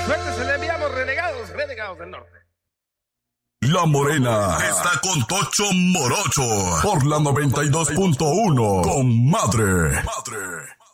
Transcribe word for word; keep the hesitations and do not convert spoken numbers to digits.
suerte se la enviamos, renegados, renegados del norte. La Morena está con Tocho Morocho por la noventa y dos punto uno con Madre. Madre.